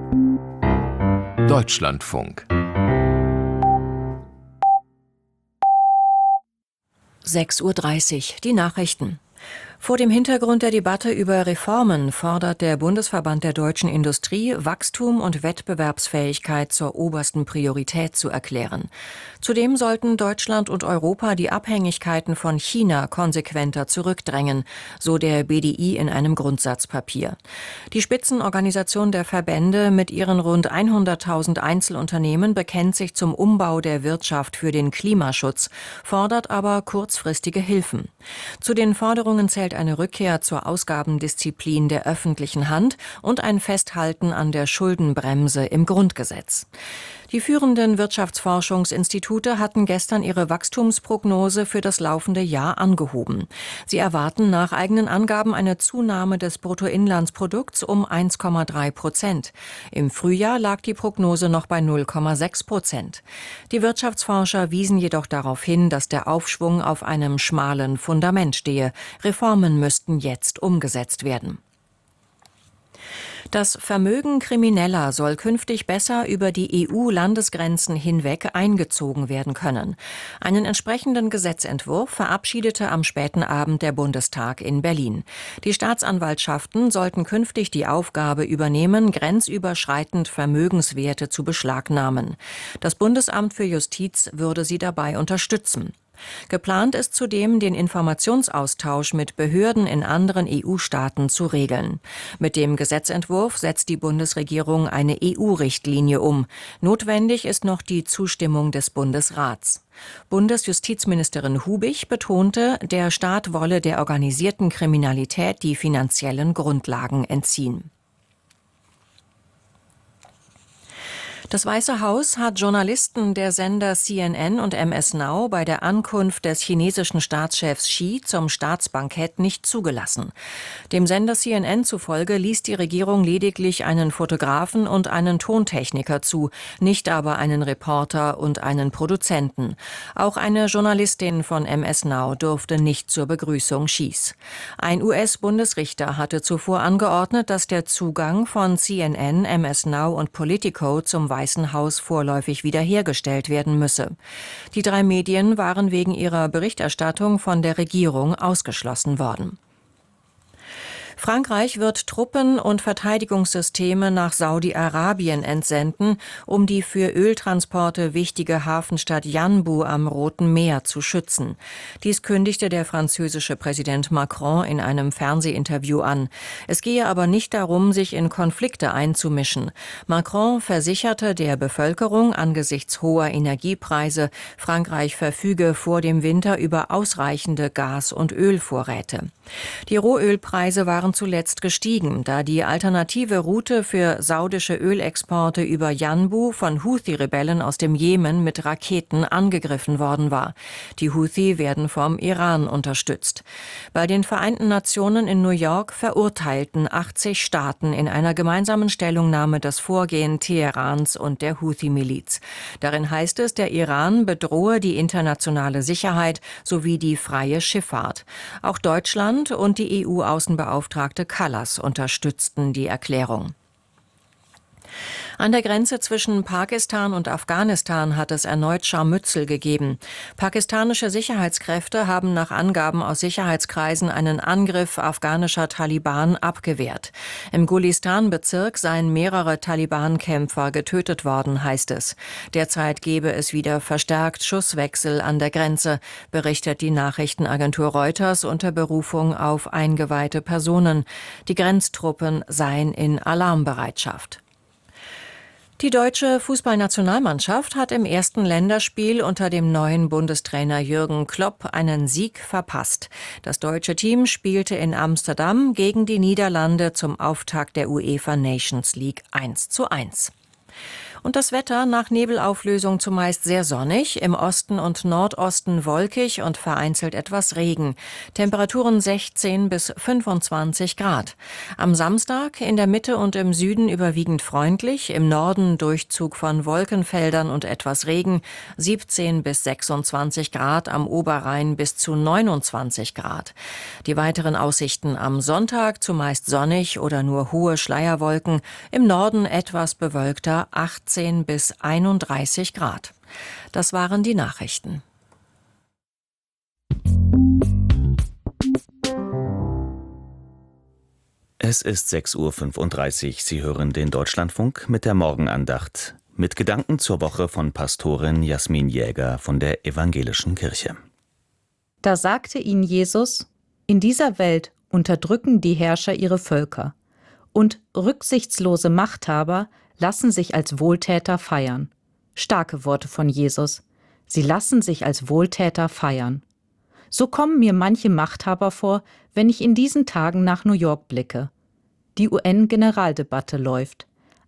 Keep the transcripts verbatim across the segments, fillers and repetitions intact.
Deutschlandfunk. sechs Uhr dreißig, die Nachrichten. Vor dem Hintergrund der Debatte über Reformen fordert der Bundesverband der deutschen Industrie, Wachstum und Wettbewerbsfähigkeit zur obersten Priorität zu erklären. Zudem sollten Deutschland und Europa die Abhängigkeiten von China konsequenter zurückdrängen, so der B D I in einem Grundsatzpapier. Die Spitzenorganisation der Verbände mit ihren rund hunderttausend Einzelunternehmen bekennt sich zum Umbau der Wirtschaft für den Klimaschutz, fordert aber kurzfristige Hilfen. Zu den Forderungen zählt eine Rückkehr zur Ausgabendisziplin der öffentlichen Hand und ein Festhalten an der Schuldenbremse im Grundgesetz. Die führenden Wirtschaftsforschungsinstitute hatten gestern ihre Wachstumsprognose für das laufende Jahr angehoben. Sie erwarten nach eigenen Angaben eine Zunahme des Bruttoinlandsprodukts um eins Komma drei Prozent. Im Frühjahr lag die Prognose noch bei null Komma sechs Prozent. Die Wirtschaftsforscher wiesen jedoch darauf hin, dass der Aufschwung auf einem schmalen Fundament stehe. Reformen müssten jetzt umgesetzt werden. Das Vermögen Krimineller soll künftig besser über die E U-Landesgrenzen hinweg eingezogen werden können. Einen entsprechenden Gesetzentwurf verabschiedete am späten Abend der Bundestag in Berlin. Die Staatsanwaltschaften sollten künftig die Aufgabe übernehmen, grenzüberschreitend Vermögenswerte zu beschlagnahmen. Das Bundesamt für Justiz würde sie dabei unterstützen. Geplant ist zudem, den Informationsaustausch mit Behörden in anderen E U-Staaten zu regeln. Mit dem Gesetzentwurf setzt die Bundesregierung eine E U-Richtlinie um. Notwendig ist noch die Zustimmung des Bundesrats. Bundesjustizministerin Hubig betonte, der Staat wolle der organisierten Kriminalität die finanziellen Grundlagen entziehen. Das Weiße Haus hat Journalisten der Sender C N N und M S Now bei der Ankunft des chinesischen Staatschefs Xi zum Staatsbankett nicht zugelassen. Dem Sender C N N zufolge ließ die Regierung lediglich einen Fotografen und einen Tontechniker zu, nicht aber einen Reporter und einen Produzenten. Auch eine Journalistin von M S Now durfte nicht zur Begrüßung Xis. Ein U S-Bundesrichter hatte zuvor angeordnet, dass der Zugang von C N N, M S Now und Politico zum Weißen Haus vorläufig wiederhergestellt werden müsse. Die drei Medien waren wegen ihrer Berichterstattung von der Regierung ausgeschlossen worden. Frankreich wird Truppen und Verteidigungssysteme nach Saudi-Arabien entsenden, um die für Öltransporte wichtige Hafenstadt Yanbu am Roten Meer zu schützen. Dies kündigte der französische Präsident Macron in einem Fernsehinterview an. Es gehe aber nicht darum, sich in Konflikte einzumischen. Macron versicherte der Bevölkerung angesichts hoher Energiepreise, Frankreich verfüge vor dem Winter über ausreichende Gas- und Ölvorräte. Die Rohölpreise waren zuletzt gestiegen, da die alternative Route für saudische Ölexporte über Yanbu von Houthi-Rebellen aus dem Jemen mit Raketen angegriffen worden war. Die Houthi werden vom Iran unterstützt. Bei den Vereinten Nationen in New York verurteilten achtzig Staaten in einer gemeinsamen Stellungnahme das Vorgehen Teherans und der Houthi-Miliz. Darin heißt es, der Iran bedrohe die internationale Sicherheit sowie die freie Schifffahrt. Auch Deutschland und die E U-Außenbeauftragte Kallas unterstützten die Erklärung. An der Grenze zwischen Pakistan und Afghanistan hat es erneut Scharmützel gegeben. Pakistanische Sicherheitskräfte haben nach Angaben aus Sicherheitskreisen einen Angriff afghanischer Taliban abgewehrt. Im Gulistan-Bezirk seien mehrere Taliban-Kämpfer getötet worden, heißt es. Derzeit gebe es wieder verstärkt Schusswechsel an der Grenze, berichtet die Nachrichtenagentur Reuters unter Berufung auf eingeweihte Personen. Die Grenztruppen seien in Alarmbereitschaft. Die deutsche Fußballnationalmannschaft hat im ersten Länderspiel unter dem neuen Bundestrainer Jürgen Klopp einen Sieg verpasst. Das deutsche Team spielte in Amsterdam gegen die Niederlande zum Auftakt der UEFA Nations League eins zu eins. Und das Wetter nach Nebelauflösung zumeist sehr sonnig, im Osten und Nordosten wolkig und vereinzelt etwas Regen. Temperaturen sechzehn bis fünfundzwanzig Grad. Am Samstag in der Mitte und im Süden überwiegend freundlich, im Norden Durchzug von Wolkenfeldern und etwas Regen, siebzehn bis sechsundzwanzig Grad, am Oberrhein bis zu neunundzwanzig Grad. Die weiteren Aussichten am Sonntag zumeist sonnig oder nur hohe Schleierwolken, im Norden etwas bewölkter, achtzehn bis einunddreißig Grad. Das waren die Nachrichten. Es ist sechs Uhr fünfunddreißig. Sie hören den Deutschlandfunk mit der Morgenandacht. Mit Gedanken zur Woche von Pastorin Jasmin Jäger von der Evangelischen Kirche. Da sagte ihnen Jesus: In dieser Welt unterdrücken die Herrscher ihre Völker, und rücksichtslose Machthaber lassen sich als Wohltäter feiern. Starke Worte von Jesus. Sie lassen sich als Wohltäter feiern. So kommen mir manche Machthaber vor, wenn ich in diesen Tagen nach New York blicke. Die U N-Generaldebatte läuft.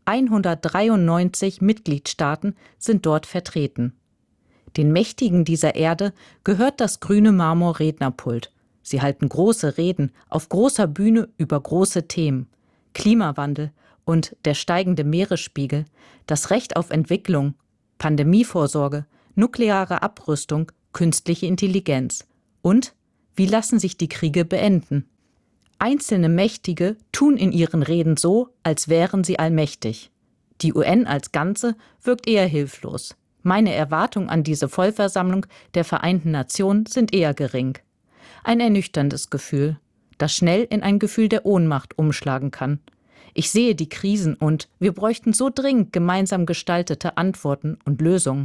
hundertdreiundneunzig Mitgliedstaaten sind dort vertreten. Den Mächtigen dieser Erde gehört das grüne Marmor-Rednerpult. Sie halten große Reden auf großer Bühne über große Themen. Klimawandel und der steigende Meeresspiegel, das Recht auf Entwicklung, Pandemievorsorge, nukleare Abrüstung, künstliche Intelligenz. Und wie lassen sich die Kriege beenden? Einzelne Mächtige tun in ihren Reden so, als wären sie allmächtig. Die U N als Ganze wirkt eher hilflos. Meine Erwartungen an diese Vollversammlung der Vereinten Nationen sind eher gering. Ein ernüchterndes Gefühl, das schnell in ein Gefühl der Ohnmacht umschlagen kann. Ich sehe die Krisen und wir bräuchten so dringend gemeinsam gestaltete Antworten und Lösungen.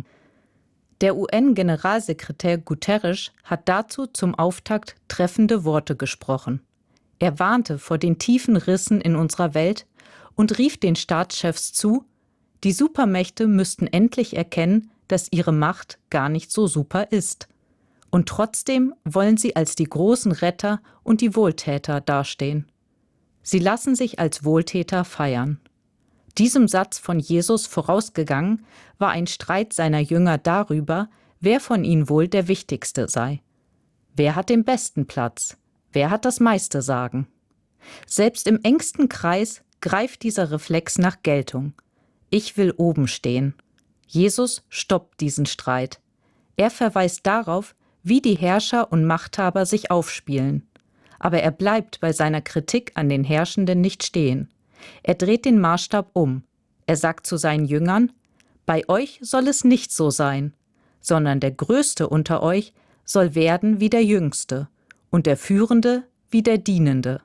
Der U N-Generalsekretär Guterres hat dazu zum Auftakt treffende Worte gesprochen. Er warnte vor den tiefen Rissen in unserer Welt und rief den Staatschefs zu, die Supermächte müssten endlich erkennen, dass ihre Macht gar nicht so super ist. Und trotzdem wollen sie als die großen Retter und die Wohltäter dastehen. Sie lassen sich als Wohltäter feiern. Diesem Satz von Jesus vorausgegangen war ein Streit seiner Jünger darüber, wer von ihnen wohl der Wichtigste sei. Wer hat den besten Platz? Wer hat das meiste Sagen? Selbst im engsten Kreis greift dieser Reflex nach Geltung. Ich will oben stehen. Jesus stoppt diesen Streit. Er verweist darauf, wie die Herrscher und Machthaber sich aufspielen. Aber er bleibt bei seiner Kritik an den Herrschenden nicht stehen. Er dreht den Maßstab um. Er sagt zu seinen Jüngern: Bei euch soll es nicht so sein, sondern der Größte unter euch soll werden wie der Jüngste und der Führende wie der Dienende.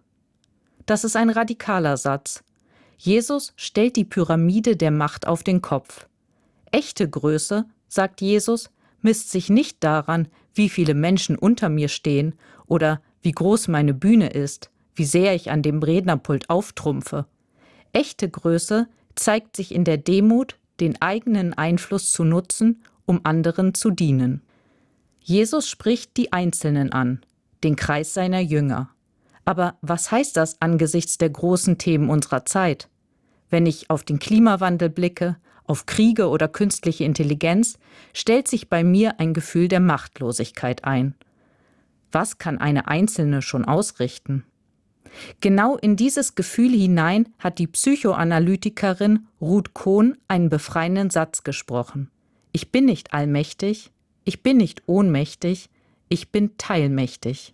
Das ist ein radikaler Satz. Jesus stellt die Pyramide der Macht auf den Kopf. Echte Größe, sagt Jesus, misst sich nicht daran, wie viele Menschen unter mir stehen oder wie groß meine Bühne ist, wie sehr ich an dem Rednerpult auftrumpfe. Echte Größe zeigt sich in der Demut, den eigenen Einfluss zu nutzen, um anderen zu dienen. Jesus spricht die Einzelnen an, den Kreis seiner Jünger. Aber was heißt das angesichts der großen Themen unserer Zeit? Wenn ich auf den Klimawandel blicke, auf Kriege oder künstliche Intelligenz, stellt sich bei mir ein Gefühl der Machtlosigkeit ein. Was kann eine Einzelne schon ausrichten? Genau in dieses Gefühl hinein hat die Psychoanalytikerin Ruth Cohn einen befreienden Satz gesprochen. Ich bin nicht allmächtig, ich bin nicht ohnmächtig, ich bin teilmächtig.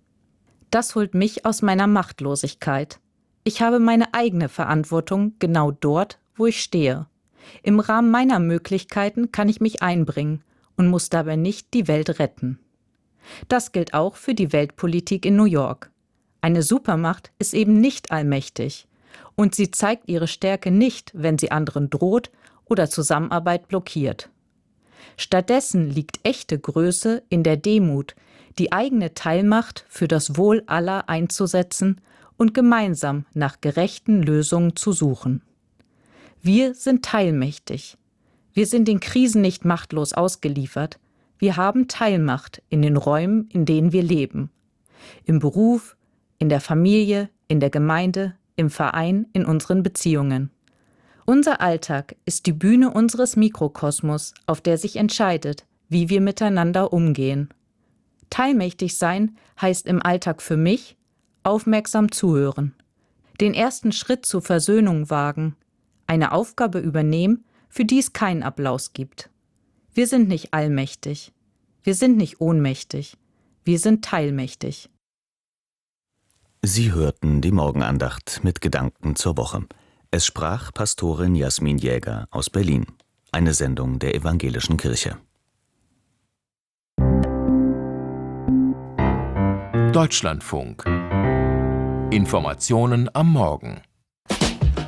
Das holt mich aus meiner Machtlosigkeit. Ich habe meine eigene Verantwortung genau dort, wo ich stehe. Im Rahmen meiner Möglichkeiten kann ich mich einbringen und muss dabei nicht die Welt retten. Das gilt auch für die Weltpolitik in New York. Eine Supermacht ist eben nicht allmächtig und sie zeigt ihre Stärke nicht, wenn sie anderen droht oder Zusammenarbeit blockiert. Stattdessen liegt echte Größe in der Demut, die eigene Teilmacht für das Wohl aller einzusetzen und gemeinsam nach gerechten Lösungen zu suchen. Wir sind teilmächtig. Wir sind den Krisen nicht machtlos ausgeliefert. Wir haben Teilmacht in den Räumen, in denen wir leben. Im Beruf, in der Familie, in der Gemeinde, im Verein, in unseren Beziehungen. Unser Alltag ist die Bühne unseres Mikrokosmos, auf der sich entscheidet, wie wir miteinander umgehen. Teilmächtig sein heißt im Alltag für mich, aufmerksam zuhören, den ersten Schritt zur Versöhnung wagen, eine Aufgabe übernehmen, für die es keinen Applaus gibt. Wir sind nicht allmächtig, wir sind nicht ohnmächtig, wir sind teilmächtig. Sie hörten die Morgenandacht mit Gedanken zur Woche. Es sprach Pastorin Jasmin Jäger aus Berlin. Eine Sendung der Evangelischen Kirche. Deutschlandfunk. Informationen am Morgen.